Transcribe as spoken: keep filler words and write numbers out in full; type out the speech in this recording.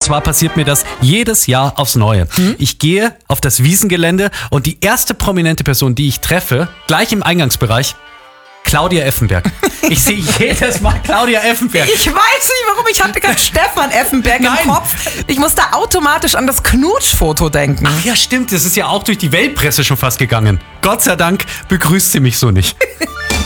zwar passiert mir das jedes Jahr aufs Neue. Hm? Ich gehe auf das Wiesengelände und die erste prominente Person, die ich treffe, gleich im Eingangsbereich, Claudia Effenberg. Ich sehe jedes Mal Claudia Effenberg. Ich weiß nicht warum, ich hatte gerade Stefan Effenberg Nein. im Kopf. Ich musste automatisch an das Knutschfoto denken. Ach ja, stimmt, das ist ja auch durch die Weltpresse schon fast gegangen. Gott sei Dank begrüßt sie mich so nicht.